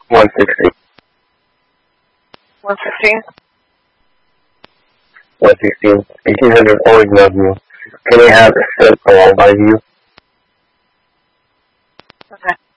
160. 116? 116. 1800 always love you. Can I have a set all by you? Okay.